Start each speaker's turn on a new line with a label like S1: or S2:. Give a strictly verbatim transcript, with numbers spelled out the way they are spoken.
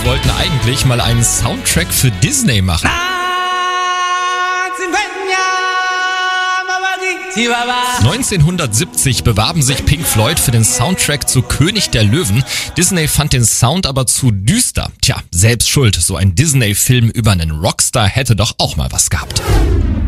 S1: wollten eigentlich mal einen Soundtrack für Disney machen. neunzehnhundertsiebzig bewarben sich Pink Floyd für den Soundtrack zu König der Löwen. Disney fand den Sound aber zu düster. Tja, selbst schuld, so ein Disney-Film über einen Rockstar hätte doch auch mal was gehabt.